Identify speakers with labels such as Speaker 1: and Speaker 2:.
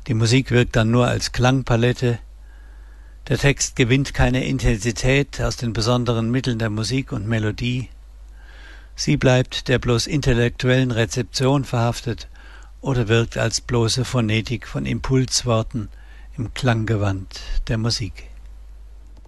Speaker 1: Die Musik wirkt dann nur als Klangpalette. Der Text gewinnt keine Intensität aus den besonderen Mitteln der Musik und Melodie. Sie bleibt der bloß intellektuellen Rezeption verhaftet oder wirkt als bloße Phonetik von Impulsworten im Klanggewand der Musik.